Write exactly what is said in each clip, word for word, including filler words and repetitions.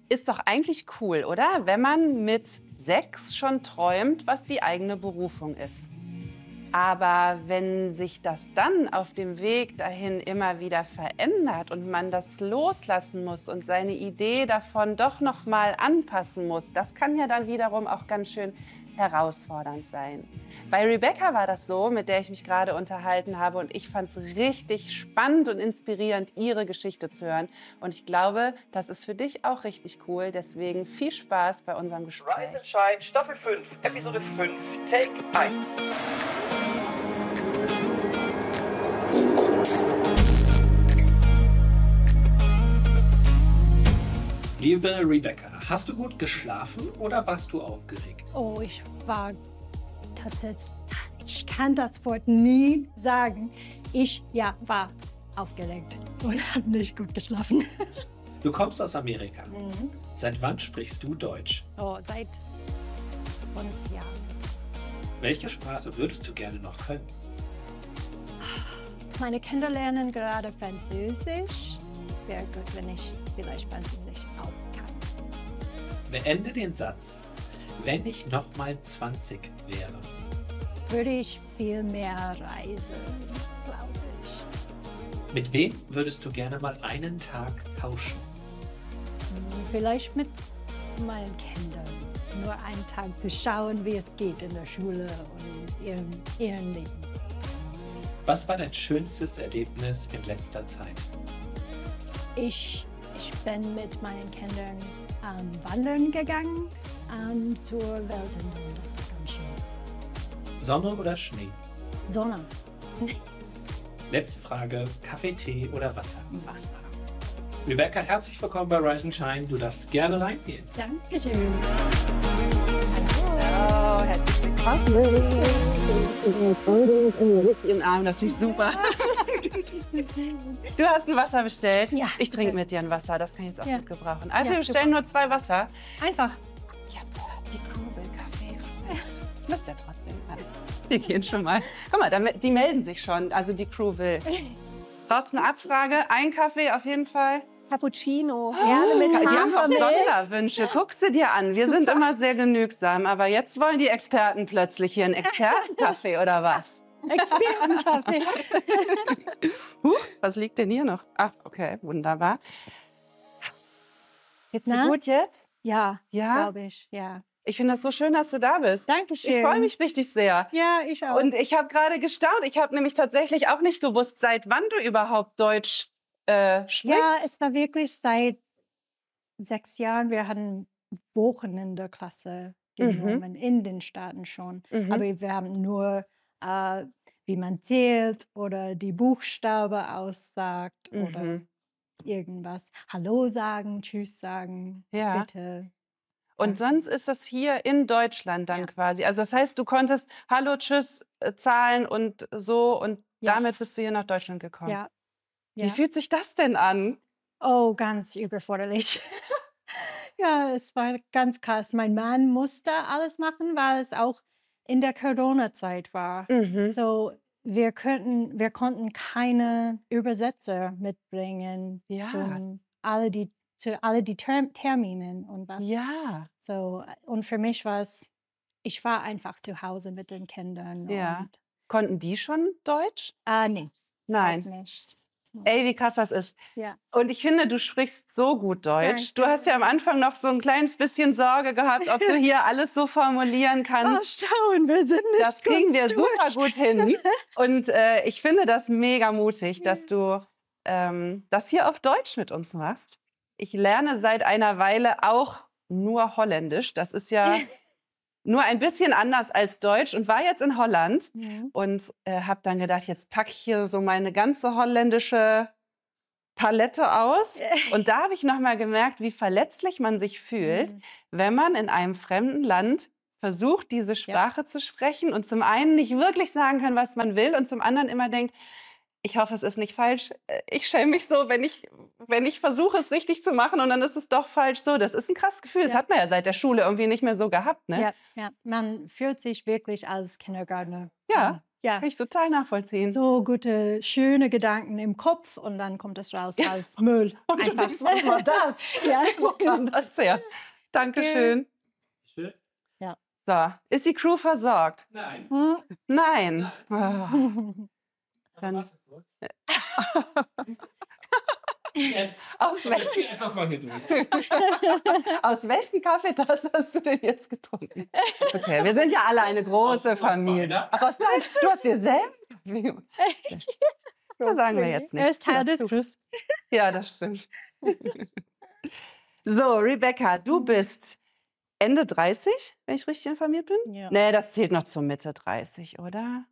Ist doch eigentlich cool, oder? Wenn man mit sechs schon träumt, was die eigene Berufung ist. Aber wenn sich das dann auf dem Weg dahin immer wieder verändert und man das loslassen muss und seine Idee davon doch noch mal anpassen muss, das kann ja dann wiederum auch ganz schön herausfordernd sein. Bei Rebecca war das so, mit der ich mich gerade unterhalten habe, und ich fand es richtig spannend und inspirierend, ihre Geschichte zu hören. Und ich glaube, das ist für dich auch richtig cool. Deswegen viel Spaß bei unserem Gespräch. Rise and Shine, Staffel fünf, Episode fünf, Take eins. Liebe Rebecca, hast du gut geschlafen oder warst du aufgeregt? Oh, ich war tatsächlich, ich kann das Wort nie sagen. Ich, ja, war aufgeregt und habe nicht gut geschlafen. Du kommst aus Amerika. Mhm. Seit wann sprichst du Deutsch? Oh, seit fünf Jahren. Welche Sprache würdest du gerne noch können? Meine Kinder lernen gerade Französisch. Es wäre gut, wenn ich vielleicht Französisch auch kann. Beende den Satz. Wenn ich noch mal zwanzig wäre. Würde ich viel mehr reisen, glaube ich. Mit wem würdest du gerne mal einen Tag tauschen? Hm, Vielleicht mit meinen Kindern. Nur einen Tag zu schauen, wie es geht in der Schule und ihrem, ihrem Leben. Was war dein schönstes Erlebnis in letzter Zeit? Ich, ich bin mit meinen Kindern ähm, wandern gegangen ähm, zur Weltentdeckung. Das war ganz schön. Sonne oder Schnee? Sonne. Letzte Frage, Kaffee, Tee oder Wasser? Wasser. Rebecca, herzlich willkommen bei Rise and Shine. Du darfst gerne reingehen. Dankeschön. Oh, herzlich willkommen. Ihren Arm, das finde ich super. Du hast ein Wasser bestellt. Ja. Ich trinke mit dir ein Wasser, das kann ich jetzt auch Ja. gut gebrauchen. Also Ja, wir bestellen nur zwei Wasser. Einfach. Ich habe die Krubel-Kaffee. Vielleicht müsst ihr trotzdem an. Wir gehen schon mal. Guck mal, da me- die melden sich schon, also die Crew will. Braucht's eine Abfrage? Ein Kaffee auf jeden Fall. Cappuccino. Gerne mit Die haben auch Hafermilch. Sonderwünsche. Guck sie dir an. Wir sind Super. immer sehr genügsam. Aber jetzt wollen die Experten plötzlich hier einen Expertenkaffee oder was? Expertenkaffee. Huch, was liegt denn hier noch? Ach, okay, wunderbar. Geht's dir Na? gut jetzt? Ja, Ja? glaube ich. Ja. Ich finde das so schön, dass du da bist. Dankeschön. Ich freue mich richtig sehr. Ja, ich auch. Und ich habe gerade gestaunt. Ich habe nämlich tatsächlich auch nicht gewusst, seit wann du überhaupt Deutsch äh, sprichst. ja, es war wirklich seit sechs Jahren. Wir hatten Wochenende-Klasse genommen, in den Staaten schon. Mhm. Aber wir haben nur, äh, wie man zählt oder die Buchstabe aussagt oder Mhm. irgendwas. Hallo sagen, Tschüss sagen, Ja. bitte. Und sonst ist das hier in Deutschland dann Ja. quasi. Also das heißt, du konntest Hallo, Tschüss äh, zahlen und so, und Ja. damit bist du hier nach Deutschland gekommen. Ja. Wie Ja. fühlt sich das denn an? Oh, ganz überforderlich. Ja, es war ganz krass. Mein Mann musste alles machen, weil es auch in der Corona-Zeit war. Mhm. So, wir könnten, wir konnten keine Übersetzer mitbringen Ja. zum alle die zu alle die Term Terminen und was. Ja. So, und für mich war es, ich war einfach zu Hause mit den Kindern Ja. und Konnten die schon Deutsch? ah, nee, auch Nein. nicht. Ey, wie krass das ist. Ja. Und ich finde, du sprichst so gut Deutsch. Danke. Du hast ja am Anfang noch so ein kleines bisschen Sorge gehabt, ob du hier alles so formulieren Oh, kannst. schauen, wir sind nicht Das kriegen wir ganz super durch. gut hin. Und äh, ich finde das mega mutig, dass du ähm, das hier auf Deutsch mit uns machst. Ich lerne seit einer Weile auch nur Holländisch. Das ist ja nur ein bisschen anders als Deutsch, und war jetzt in Holland Mhm. und äh, habe dann gedacht, jetzt packe ich hier so meine ganze holländische Palette aus. Und da habe ich nochmal gemerkt, wie verletzlich man sich fühlt, Mhm. wenn man in einem fremden Land versucht, diese Sprache zu sprechen und zum einen nicht wirklich sagen kann, was man will, und zum anderen immer denkt, ich hoffe, es ist nicht falsch. Äh, Ich schäme mich so, wenn ich, wenn ich versuche, es richtig zu machen und dann ist es doch falsch so. Das ist ein krasses Gefühl. Das Ja. hat man ja seit der Schule irgendwie nicht mehr so gehabt, ne? Ja, ja, man fühlt sich wirklich als Kindergärtner Ja. an. ja, Kann ich total nachvollziehen. so gute, schöne Gedanken im Kopf und dann kommt es raus Ja. als Müll. Und du Einfach. denkst, was war das? Ja. Wo kam das her? Dankeschön. Schön. So, ist die Crew versorgt? Nein. Nein. Ah, Dann- Warte kurz. Jetzt. Aus welchem, Einfach mal Geduld. aus welchen Kaffeetasse hast du denn jetzt getrunken? Okay, wir sind ja alle eine große Aus- aus Familie. meiner. Ach, aus deinem? Du hast dir selber Kaffee gemacht. Das sagen wir jetzt nicht. Er ist Teil des Ja, Crews. Ja, das stimmt. So, Rebecca, du bist Ende dreißig, wenn ich richtig informiert bin? Ja. Nee, das zählt noch zur Mitte dreißig, oder?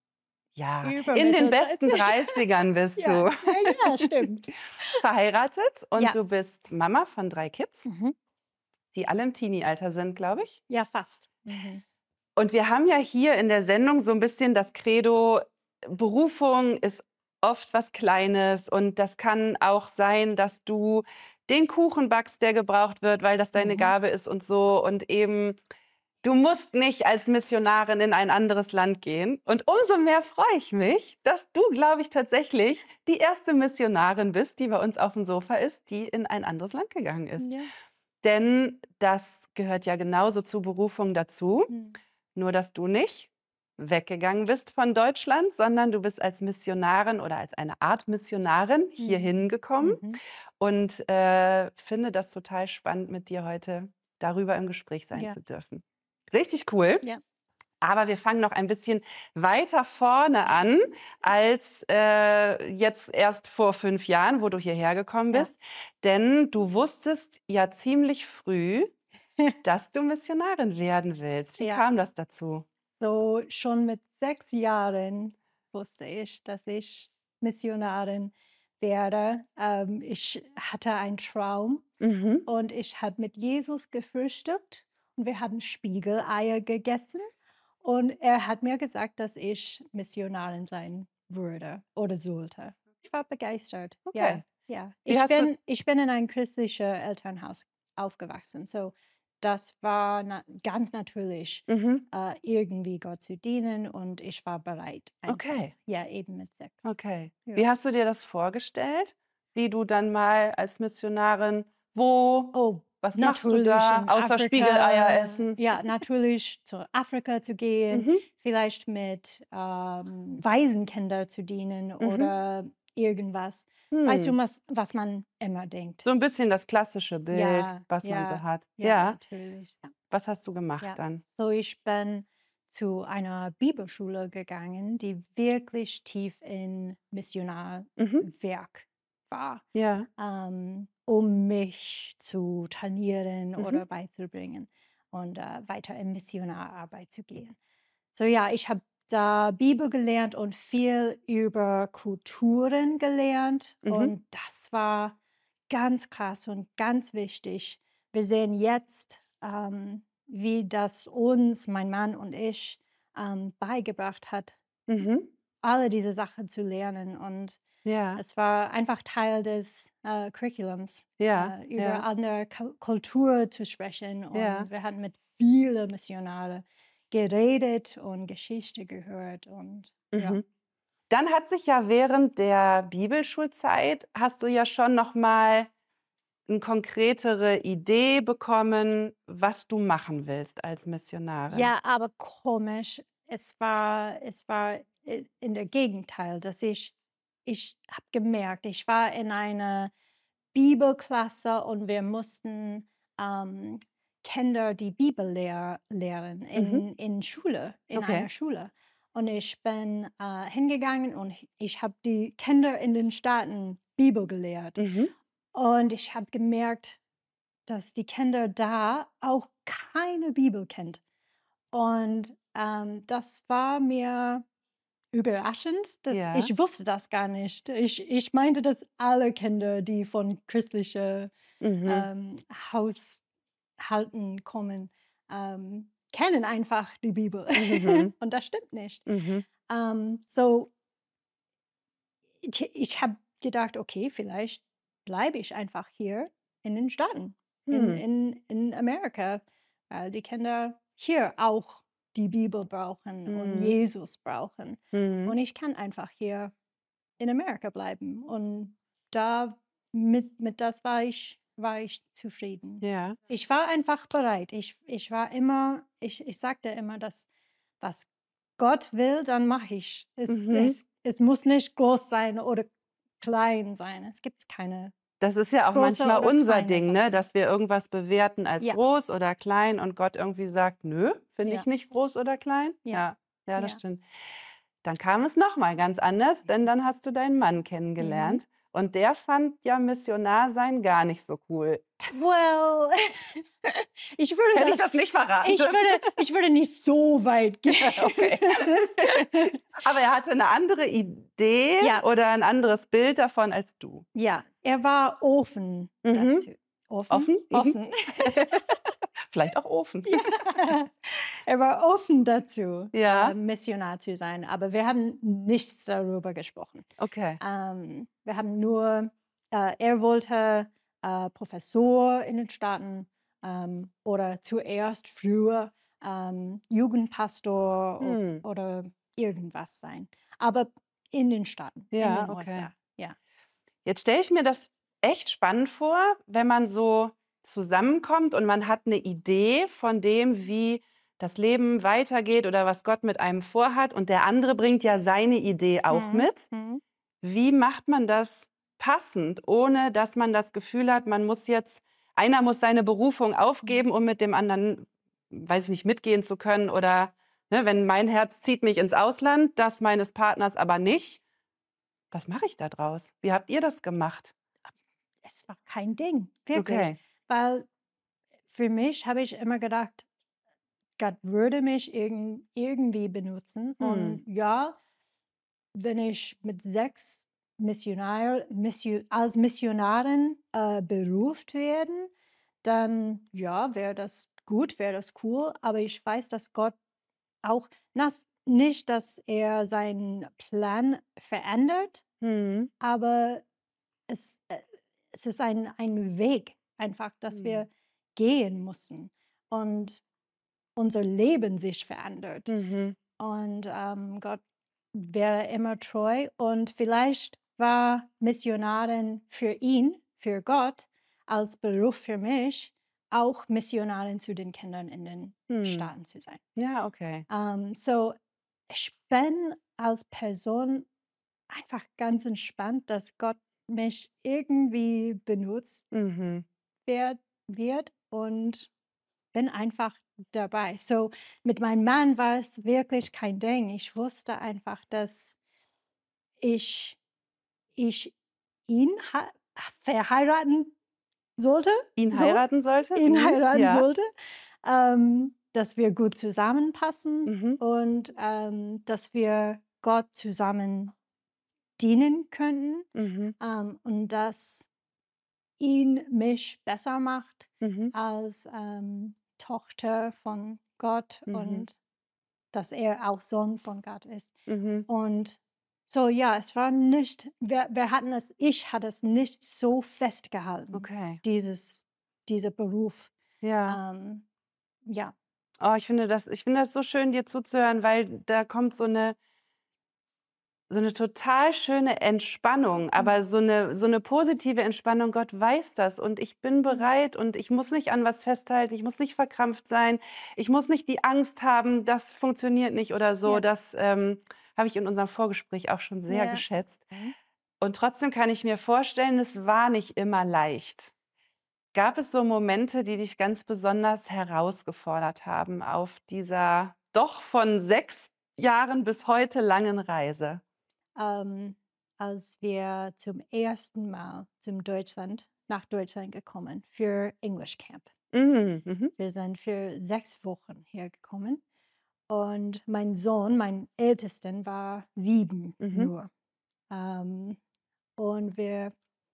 Ja, Über in den Mitte besten dreißig. dreißigern bist Ja. du. Ja, ja, stimmt. Verheiratet und Ja. du bist Mama von drei Kids, Mhm. die alle im Teenie-Alter sind, glaube ich. Ja, fast. Mhm. Und wir haben ja hier in der Sendung so ein bisschen das Credo, Berufung ist oft was Kleines und das kann auch sein, dass du den Kuchen backst, der gebraucht wird, weil das deine Mhm. Gabe ist und so. Und eben, du musst nicht als Missionarin in ein anderes Land gehen. Und umso mehr freue ich mich, dass du, glaube ich, tatsächlich die erste Missionarin bist, die bei uns auf dem Sofa ist, die in ein anderes Land gegangen ist. Ja. Denn das gehört ja genauso zur Berufung dazu. Mhm. Nur, dass du nicht weggegangen bist von Deutschland, sondern du bist als Missionarin oder als eine Art Missionarin hier Mhm. hingekommen. Mhm. Und äh, finde das total spannend, mit dir heute darüber im Gespräch sein Ja. zu dürfen. Richtig cool. Ja. Aber wir fangen noch ein bisschen weiter vorne an, als äh, jetzt erst vor fünf Jahren, wo du hierher gekommen Ja. bist. Denn du wusstest ja ziemlich früh, dass du Missionarin werden willst. Wie Ja. kam das dazu? So schon mit sechs Jahren wusste ich, dass ich Missionarin werde. Ähm, ich hatte einen Traum Mhm. und ich habe mit Jesus gefrühstückt und wir haben Spiegeleier gegessen und er hat mir gesagt, dass ich Missionarin sein würde oder sollte. Ich war begeistert. Okay. Ja, ja. Wie Ich hast du- bin, ich bin in ein christliches Elternhaus aufgewachsen. So, das war na ganz natürlich, Mhm. äh, irgendwie Gott zu dienen und ich war bereit. einfach. Okay. Ja, eben mit sechs. Okay. Ja. Wie hast du dir das vorgestellt? Wie du dann mal als Missionarin, wo, Oh, was machst du da, natürlich in außer Afrika, Spiegeleier essen? Ja, natürlich zu Afrika zu gehen, Mhm. vielleicht mit ähm, Waisenkinder zu dienen Mhm. oder irgendwas. Weißt du, Hm. was, was man immer denkt? So ein bisschen das klassische Bild, Ja, was man so ja, hat. ja, Ja. natürlich. Ja. Was hast du gemacht Ja. dann? So, ich bin zu einer Bibelschule gegangen, die wirklich tief in Missionarwerk Mhm. war, Ja. ähm, um mich zu trainieren Mhm. oder beizubringen und äh, weiter in Missionararbeit zu gehen. So ja, ich habe da Bibel gelernt und viel über Kulturen gelernt Mhm. und das war ganz krass und ganz wichtig. Wir sehen jetzt, ähm, wie das uns, mein Mann und ich, ähm, beigebracht hat, Mhm. alle diese Sachen zu lernen und Ja. es war einfach Teil des äh, Curriculums, Ja. äh, über Ja. andere Ku- Kultur zu sprechen und Ja. wir hatten mit vielen Missionaren geredet und Geschichte gehört und ja. Mhm. Dann hat sich ja während der Bibelschulzeit, hast du ja schon noch mal eine konkretere Idee bekommen, was du machen willst als Missionarin. Ja, aber komisch. Es war, es war i- in der Gegenteil, dass ich, ich habe gemerkt, ich war in einer Bibelklasse und wir mussten ähm, Kinder die Bibel lehr lehren Mhm. in, in Schule, in Okay. einer Schule. Und ich bin äh, hingegangen und ich habe die Kinder in den Staaten Bibel gelehrt. Mhm. Und ich habe gemerkt, dass die Kinder da auch keine Bibel kennt. Und ähm, das war mir überraschend. Dass Ja. Ich wusste das gar nicht. Ich, ich meinte, dass alle Kinder, die von christlichen Mhm. ähm, Haushalten kommen, ähm, kennen einfach die Bibel. Mhm. Und das stimmt nicht. Mhm. Ähm, so, ich, ich habe gedacht, okay, vielleicht bleibe ich einfach hier in den Staaten, in, Hm. in, in Amerika, weil die Kinder hier auch die Bibel brauchen und Mhm. Jesus brauchen. Mhm. Und ich kann einfach hier in Amerika bleiben. Und da mit, mit das war ich, war ich zufrieden. Ja. Ich war einfach bereit. Ich, ich war immer, ich, ich sagte immer, dass was Gott will, dann mache ich. Es, Mhm. es, es muss nicht groß sein oder klein sein. Es gibt keine Das ist ja auch große manchmal oder unser kleine Ding, ne? Sachen. Dass wir irgendwas bewerten als Ja, groß oder klein und Gott irgendwie sagt, nö, finde ich ja, nicht groß oder klein. ja, Ja, ja, das ja. stimmt. Dann kam es nochmal ganz anders, denn dann hast du deinen Mann Mhm. kennengelernt und der fand ja Missionar sein gar nicht so cool. Well, ich würde Hätte ich das, das nicht verraten ich dürfen? würde, ich würde nicht so weit gehen. Okay. Aber er hatte eine andere Idee Ja, oder ein anderes Bild davon als du. ja, er war offen Mhm. dazu. Offen? Offen? Mhm. Offen. Vielleicht auch Ofen. Ja, er war offen dazu, äh, Ja, Missionar zu sein, aber wir haben nichts darüber gesprochen. okay. Ähm, wir haben nur, äh, er wollte äh, Professor in den Staaten ähm, oder zuerst früher ähm, Jugendpastor o- Hm. oder irgendwas sein. Aber in den Staaten, in Ja, den okay. U S A, ja. Jetzt stelle ich mir das echt spannend vor, wenn man so zusammenkommt und man hat eine Idee von dem, wie das Leben weitergeht oder was Gott mit einem vorhat und der andere bringt ja seine Idee auch Mhm. mit. Mhm. Wie macht man das passend, ohne dass man das Gefühl hat, man muss jetzt einer muss seine Berufung Mhm. aufgeben, um mit dem anderen, weiß ich nicht, mitgehen zu können oder, ne, wenn mein Herz zieht mich ins Ausland, das meines Partners aber nicht. Was mache ich da draus? Wie habt ihr das gemacht? Es war kein Ding, wirklich, Okay. weil für mich habe ich immer gedacht, Gott würde mich irgend, irgendwie benutzen. Hm. Und ja, wenn ich mit sechs Missionar, Mission, als Missionarin äh, berufen werden, dann ja, wäre das gut, wäre das cool. Aber ich weiß, dass Gott auch, das, nicht, dass er seinen Plan verändert, Mhm. aber es, äh, es ist ein, ein Weg einfach, dass Mhm. wir gehen müssen und unser Leben sich verändert. Mhm. Und ähm, Gott wäre immer treu. Und vielleicht war Missionarin für ihn, für Gott, als Beruf für mich, auch Missionarin zu den Kindern in den Hm. Staaten zu sein. Ja, okay. Ähm, so, ich bin als Person einfach ganz entspannt, dass Gott mich irgendwie benutzt Mhm. wird, wird und bin einfach dabei. So, mit meinem Mann war es wirklich kein Ding. Ich wusste einfach, dass ich, ich ihn ha- verheiraten sollte, Ihn so, heiraten sollte? ihn Mhm. heiraten Ja. sollte, ähm, dass wir gut zusammenpassen Mhm. und ähm, dass wir Gott zusammen dienen könnten Mhm. ähm, und dass ihn mich besser macht Mhm. als ähm, Tochter von Gott Mhm. und dass er auch Sohn von Gott ist. Mhm. Und so, ja, es war nicht, wir, wir hatten es, ich hatte es nicht so festgehalten, Okay. dieses, dieser Beruf. Ja. Ähm, ja, Oh, ich finde das ich finde das so schön, dir zuzuhören, weil da kommt so eine so eine total schöne Entspannung, Mhm. aber so eine so eine positive Entspannung. Gott weiß das und ich bin Mhm. bereit und ich muss nicht an was festhalten, ich muss nicht verkrampft sein, ich muss nicht die Angst haben, das funktioniert nicht oder so. Ja, Das, ähm, habe ich in unserem Vorgespräch auch schon sehr ja. geschätzt. Mhm. Und trotzdem kann ich mir vorstellen, es war nicht immer leicht. Gab es so Momente, die dich ganz besonders herausgefordert haben auf dieser doch von sechs Jahren bis heute langen Reise? Ähm, als wir zum ersten Mal zum Deutschland, nach Deutschland gekommen für English Camp. Mhm, mhm, Wir sind für sechs Wochen hergekommen und mein Sohn, mein Ältesten, war sieben mhm, nur. Ähm, und wir,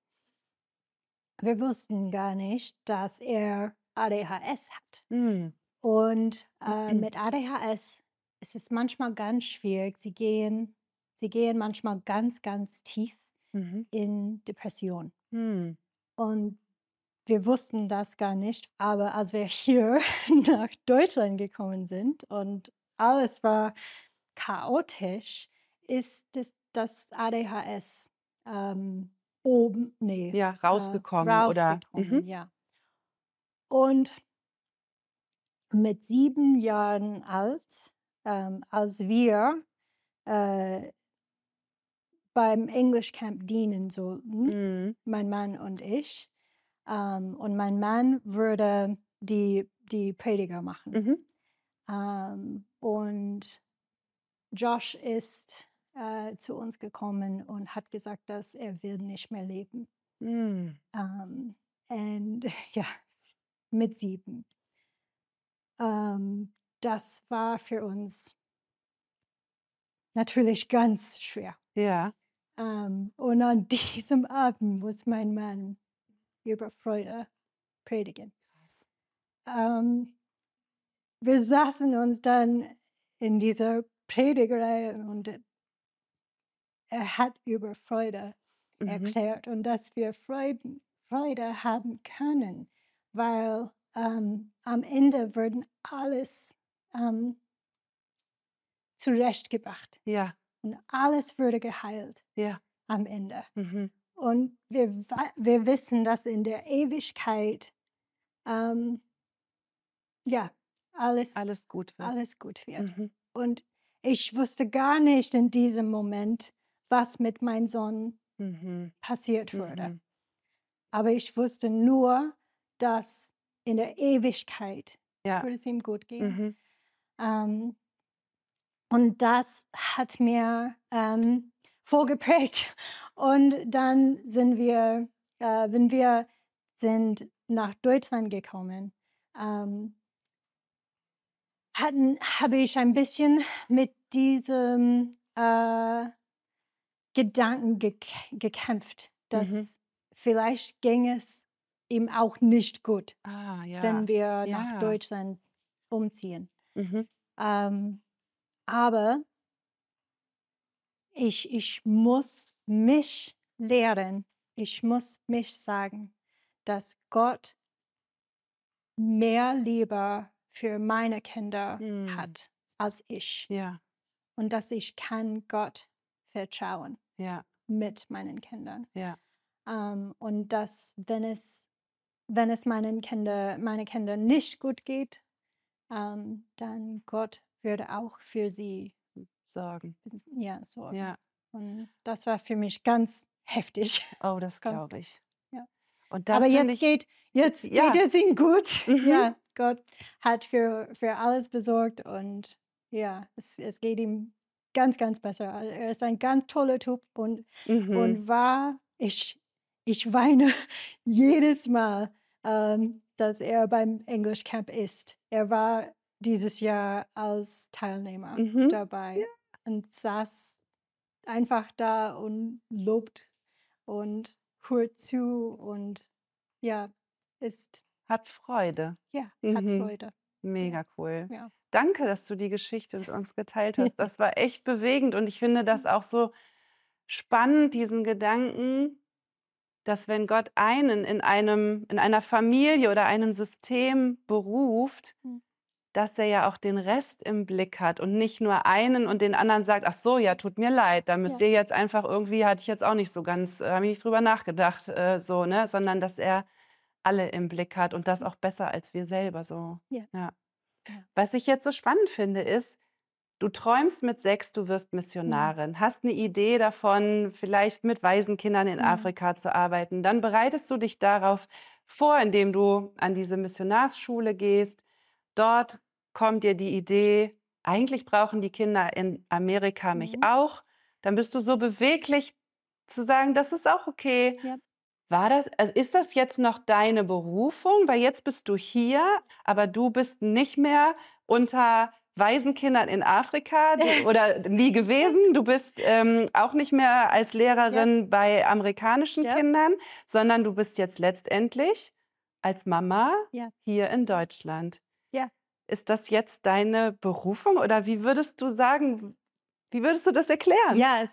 wir wussten gar nicht, dass er A D H S hat. mhm, Und äh, mit A D H S ist es manchmal ganz schwierig. Sie gehen, sie gehen manchmal ganz, ganz tief mhm, in Depression. mhm, Und wir wussten das gar nicht. Aber als wir hier nach Deutschland gekommen sind und alles war chaotisch, ist das, das A D H S ähm, oben, nee, Ja, äh, rausgekommen oder rausgekommen, mhm. ja. Und mit sieben Jahren alt, ähm, als wir äh, beim English Camp dienen sollten, Mhm. mein Mann und ich. Ähm, und mein Mann würde die, die Prediger machen. Mhm. Ähm, und Josh ist äh, zu uns gekommen und hat gesagt, dass er will nicht mehr leben. Mhm. Ähm, und ja, mit sieben. Ähm, das war für uns natürlich ganz schwer. Ja. Ähm, und an diesem Abend muss mein Mann über Freude predigen. Krass. Ähm, wir saßen uns dann in dieser Predigerei und er hat über Freude Mhm. erklärt und dass wir Freuden, Freude haben können, weil ähm, am Ende würden alles ähm, zurechtgebracht Ja, und alles würde geheilt ja. am Ende. Mhm. Und wir, wa- wir wissen, dass in der Ewigkeit ähm, ja, alles, Alles gut wird. alles gut wird. Mhm. Und ich wusste gar nicht in diesem Moment, was mit meinem Sohn Mhm. passiert würde. Mhm. Aber ich wusste nur, dass in der Ewigkeit Ja. würde es ihm gut gehen. Mhm. Ähm, und das hat mir ähm, vorgeprägt. Und dann sind wir, äh, wenn wir sind nach Deutschland gekommen, ähm, hatten, habe ich ein bisschen mit diesem äh, Gedanken gek gekämpft, dass Mhm. vielleicht ging es ihm auch nicht gut, Ah, ja. wenn wir nach Ja. Deutschland umziehen. Mhm. Ähm, aber ich, ich muss mich lehren, ich muss mich sagen, dass Gott mehr Liebe für meine Kinder Mhm. hat als ich. Ja, Und dass ich kann Gott vertrauen ja, mit meinen Kindern. ja. Ähm, und dass, wenn es, wenn es meinen Kinder, meine Kinder nicht gut geht, ähm, dann Gott würde auch für sie Sorgen. ja, sorgen. Ja. Und das war für mich ganz heftig. Oh, das Ganz, glaube ich. ja. Und Aber das finde jetzt ich, geht, jetzt ja. geht es ihm gut. Mhm. Ja, Gott hat für, für alles besorgt und ja, es, es geht ihm ganz, ganz besser. Also er ist ein ganz toller Typ und, Mhm. und war, ich, ich weine jedes Mal, ähm, dass er beim English Camp ist. Er war dieses Jahr als Teilnehmer Mhm. dabei Ja. und saß einfach da und lobt und hört zu und ja, ist, Hat Freude. ja, hat Mhm. Freude. Ja, Mega cool. ja. Danke, dass du die Geschichte mit uns geteilt hast. Das war echt bewegend und ich finde das auch so spannend, diesen Gedanken, dass wenn Gott einen in einem, in einer Familie oder einem System beruft, Hm. dass er ja auch den Rest im Blick hat und nicht nur einen und den anderen sagt, ach so, ja, tut mir leid, da müsst Ja. ihr jetzt einfach irgendwie, hatte ich jetzt auch nicht so ganz, äh, habe ich nicht drüber nachgedacht, äh, so, ne, sondern dass er alle im Blick hat und das auch besser als wir selber so. Ja. Ja. Ja. Was ich jetzt so spannend finde, ist, du träumst mit sechs, du wirst Mhm. Missionarin, hast eine Idee davon, vielleicht mit Waisenkindern in Mhm. Afrika zu arbeiten. Dann bereitest du dich darauf vor, indem du an diese Missionarsschule gehst. Dort kommt dir die Idee, eigentlich brauchen die Kinder in Amerika mich Mhm. auch. Dann bist du so beweglich zu sagen, das ist auch okay. Ja. War das, also ist das jetzt noch deine Berufung? Weil jetzt bist du hier, aber du bist nicht mehr unter Waisenkindern in Afrika du, oder nie gewesen. Du bist ähm, auch nicht mehr als Lehrerin bei amerikanischen Ja. Kindern, sondern du bist jetzt letztendlich als Mama Ja. hier in Deutschland. Ja. Ist das jetzt deine Berufung oder wie würdest du sagen, wie würdest du das erklären? Ja, es